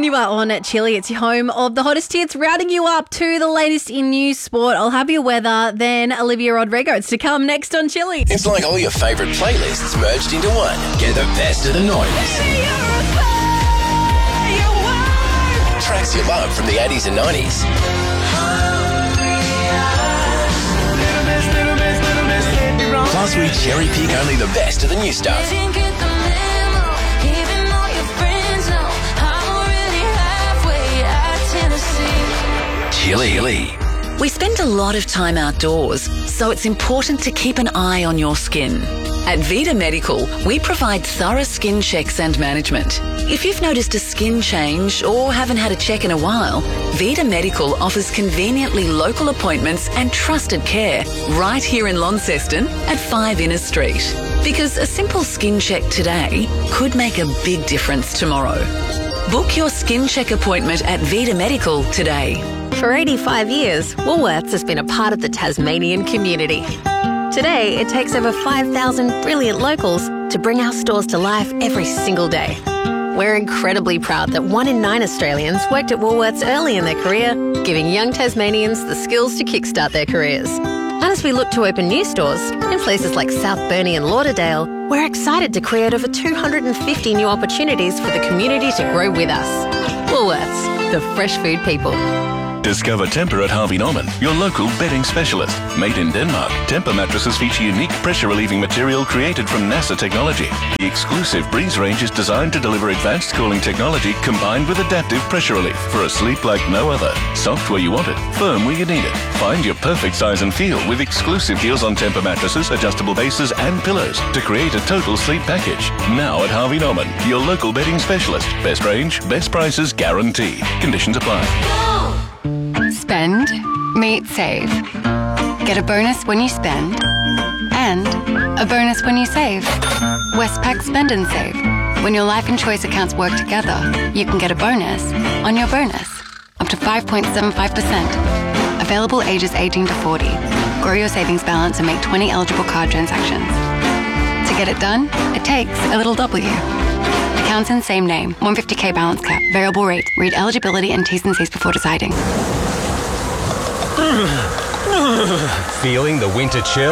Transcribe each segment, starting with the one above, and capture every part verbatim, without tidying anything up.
You are on at Chili. It's your home of the hottest hits, routing you up to the latest in news, sport. I'll have your weather, then Olivia Rodrigo. It's to come next on Chili. It's like all your favourite playlists merged into one. Get the best of the noise. Tracks you love from the eighties and nineties. Plus, we cherry pick only the best of the new stuff. Chili. We spend a lot of time outdoors, so it's important to keep an eye on your skin. At Vita Medical, we provide thorough skin checks and management. If you've noticed a skin change or haven't had a check in a while, Vita Medical offers conveniently local appointments and trusted care right here in Launceston at five Innes Street. Because a simple skin check today could make a big difference tomorrow. Book your skin check appointment at Vita Medical today. For eighty-five years, Woolworths has been a part of the Tasmanian community. Today, it takes over five thousand brilliant locals to bring our stores to life every single day. We're incredibly proud that one in nine Australians worked at Woolworths early in their career, giving young Tasmanians the skills to kickstart their careers. And as we look to open new stores in places like South Burnie and Lauderdale, we're excited to create over two hundred fifty new opportunities for the community to grow with us. Woolworths, the fresh food people. Discover Tempur at Harvey Norman, your local bedding specialist. Made in Denmark, Tempur mattresses feature unique pressure-relieving material created from NASA technology. The exclusive Breeze range is designed to deliver advanced cooling technology combined with adaptive pressure relief for a sleep like no other. Soft where you want it, firm where you need it. Find your perfect size and feel with exclusive deals on Tempur mattresses, adjustable bases and pillows to create a total sleep package. Now at Harvey Norman, your local bedding specialist. Best range, best prices guaranteed. Conditions apply. Spend, meet, save. Get a bonus when you spend and a bonus when you save. Westpac Spend and Save. When your life and choice accounts work together, you can get a bonus on your bonus, up to five point seven five percent. Available ages eighteen to forty. Grow your savings balance and make twenty eligible card transactions. To get it done, it takes a little W. Accounts in same name, one hundred fifty K balance cap, variable rate. Read eligibility and T's and C's before deciding. Feeling the winter chill?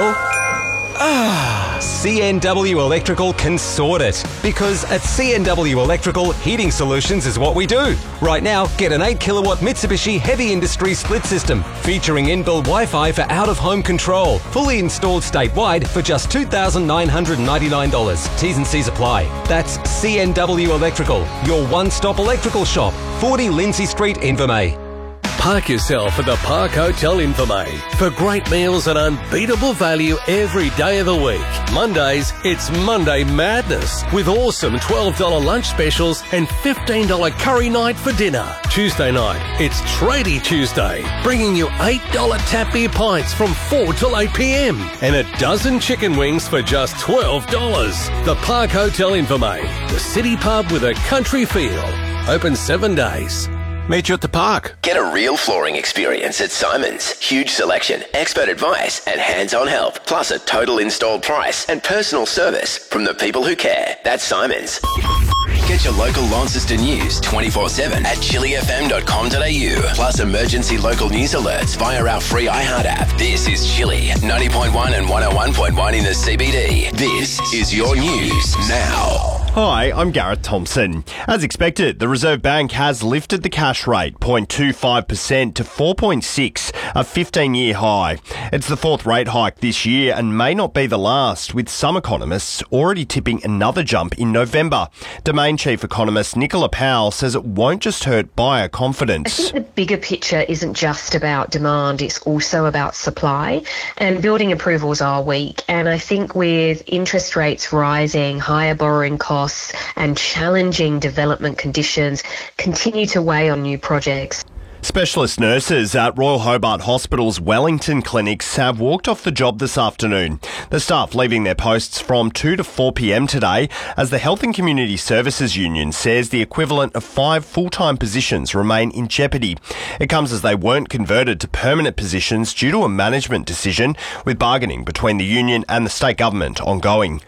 Ah, C N W Electrical can sort it. Because at C N W Electrical, heating solutions is what we do. Right now, get an eight kilowatt Mitsubishi Heavy Industry split system featuring inbuilt Wi-Fi for out-of-home control. Fully installed statewide for just two thousand nine hundred ninety-nine dollars. T's and C's apply. That's C N W Electrical, your one-stop electrical shop. forty Lindsay Street, Invermay. Park yourself at the Park Hotel Invermay for great meals and unbeatable value every day of the week. Mondays, it's Monday Madness with awesome twelve dollars lunch specials and fifteen dollars curry night for dinner. Tuesday night, it's Tradie Tuesday, bringing you eight dollars tap beer pints from four till eight p.m. and a dozen chicken wings for just twelve dollars. The Park Hotel Invermay, the city pub with a country feel. Open seven days. Meet you at the park. Get a real flooring experience at Simon's. Huge selection, expert advice and hands-on help. Plus a total installed price and personal service from the people who care. That's Simon's. Get your local Launceston news twenty-four seven at chili f m dot com dot a u. Plus emergency local news alerts via our free iHeart app. This is Chili, ninety point one and one oh one point one in the C B D. This is your news now. Hi, I'm Gareth Thompson. As expected, the Reserve Bank has lifted the cash rate zero point two five percent to four point six, a fifteen-year high. It's the fourth rate hike this year and may not be the last, with some economists already tipping another jump in November. Domain Chief Economist Nicola Powell says it won't just hurt buyer confidence. I think the bigger picture isn't just about demand, it's also about supply. And building approvals are weak. And I think with interest rates rising, higher borrowing costs, and challenging development conditions continue to weigh on new projects. Specialist nurses at Royal Hobart Hospital's Wellington clinics have walked off the job this afternoon. The staff leaving their posts from two to four p.m. today as the Health and Community Services Union says the equivalent of five full-time positions remain in jeopardy. It comes as they weren't converted to permanent positions due to a management decision, with bargaining between the union and the state government ongoing.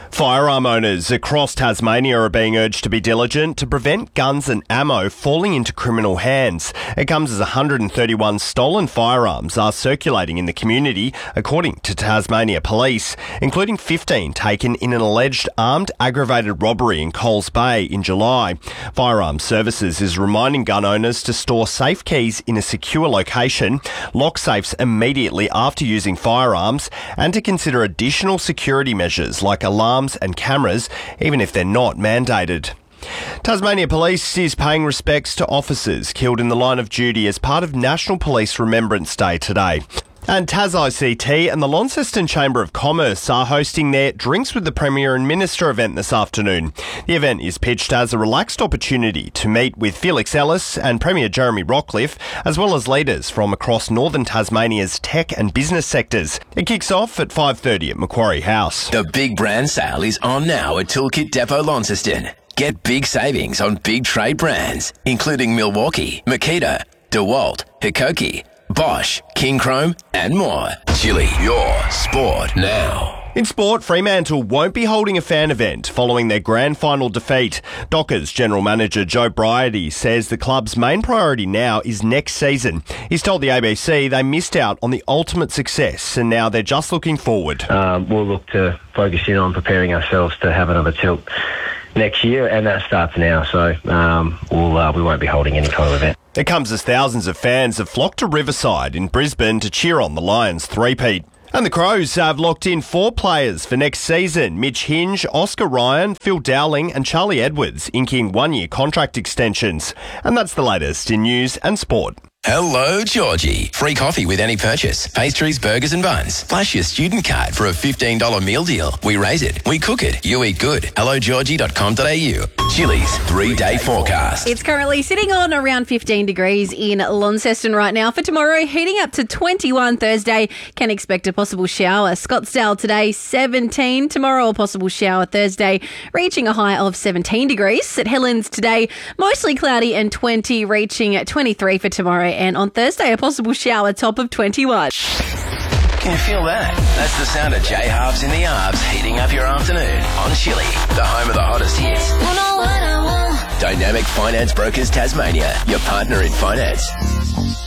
Firearm owners across Tasmania are being urged to be diligent to prevent guns and ammo falling into criminal hands. It comes as one hundred thirty-one stolen firearms are circulating in the community, according to Tasmania Police, including fifteen taken in an alleged armed aggravated robbery in Coles Bay in July. Firearms Services is reminding gun owners to store safe keys in a secure location, lock safes immediately after using firearms, and to consider additional security measures like alarms and cameras, even if they're not mandated. Tasmania Police is paying respects to officers killed in the line of duty as part of National Police Remembrance Day today. And Tas I C T and the Launceston Chamber of Commerce are hosting their Drinks with the Premier and Minister event this afternoon. The event is pitched as a relaxed opportunity to meet with Felix Ellis and Premier Jeremy Rockliff, as well as leaders from across northern Tasmania's tech and business sectors. It kicks off at five thirty at Macquarie House. The big brand sale is on now at Toolkit Depot Launceston. Get big savings on big trade brands, including Milwaukee, Makita, DeWalt, Hikoki, Bosch, King Chrome, and more. Chili, your sport now. In sport, Fremantle won't be holding a fan event following their grand final defeat. Dockers General Manager Joe Bryady says the club's main priority now is next season. He's told the A B C they missed out on the ultimate success and now they're just looking forward. Um, we'll look to focus in on preparing ourselves to have another tilt next year, and that starts now, so um, we'll, uh, we won't be holding any kind of event. It comes as thousands of fans have flocked to Riverside in Brisbane to cheer on the Lions three-peat. And the Crows have locked in four players for next season. Mitch Hinge, Oscar Ryan, Phil Dowling and Charlie Edwards inking one-year contract extensions. And that's the latest in news and sport. Hello, Georgie. Free coffee with any purchase. Pastries, burgers and buns. Flash your student card for a fifteen dollars meal deal. We raise it. We cook it. You eat good. hello georgie dot com dot a u. Chili's three-day forecast. It's currently sitting on around fifteen degrees in Launceston right now. For tomorrow, heating up to twenty-one. Thursday, can expect a possible shower. Scottsdale today, seventeen. Tomorrow, a possible shower. Thursday, reaching a high of seventeen degrees. St Helens today, mostly cloudy and twenty, reaching at twenty-three for tomorrow. And on Thursday, a possible shower, top of twenty-one. Can you feel that? That's the sound of J Halves in the Arbs heating up your afternoon on Chili, the home of the hottest hits. You know what I want. Dynamic Finance Brokers Tasmania, your partner in finance.